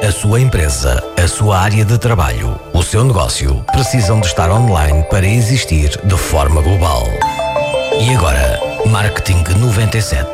A sua empresa, a sua área de trabalho, o seu negócio precisam de estar online para existir de forma global. E agora, Marketing 97.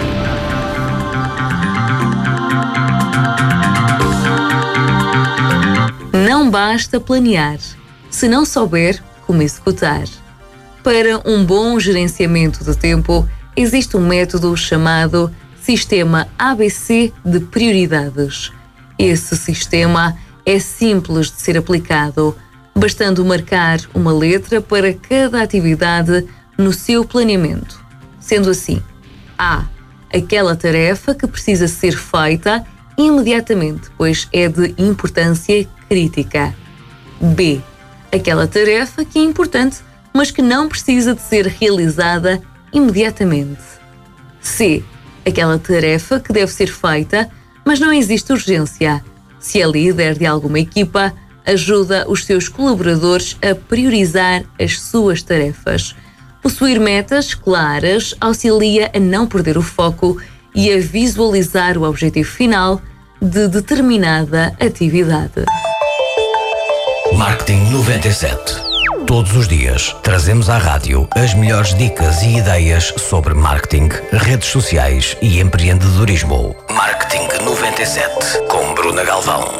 Não basta planear, se não souber como executar. Para um bom gerenciamento de tempo, existe um método chamado Sistema ABC de Prioridades. Esse sistema é simples de ser aplicado, bastando marcar uma letra para cada atividade no seu planeamento. Sendo assim, A. Aquela tarefa que precisa ser feita imediatamente, pois é de importância crítica. B. Aquela tarefa que é importante, mas que não precisa de ser realizada imediatamente. C. Aquela tarefa que deve ser feita, mas não existe urgência. Se é líder de alguma equipa, ajuda os seus colaboradores a priorizar as suas tarefas. Possuir metas claras auxilia a não perder o foco e a visualizar o objetivo final de determinada atividade. Marketing 97. Todos os dias trazemos à rádio as melhores dicas e ideias sobre marketing, redes sociais e empreendedorismo. Marketing 97 com Bruna Galvão.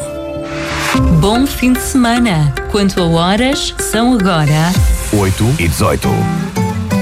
Bom fim de semana. Quanto a horas, são agora 8:18.